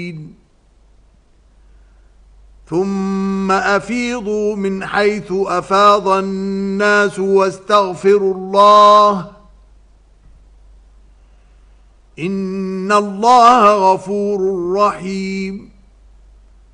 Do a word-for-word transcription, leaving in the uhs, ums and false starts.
ثم أفيضوا من حيث أفاض الناس واستغفروا الله إن الله غفور رحيم